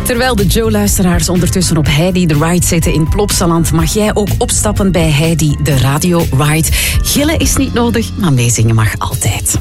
Terwijl de Joe-luisteraars ondertussen op Heidi de Ride zitten in Plopsaland, mag jij ook opstappen bij Heidi de Radio Ride. Gillen is niet nodig, maar meezingen mag altijd.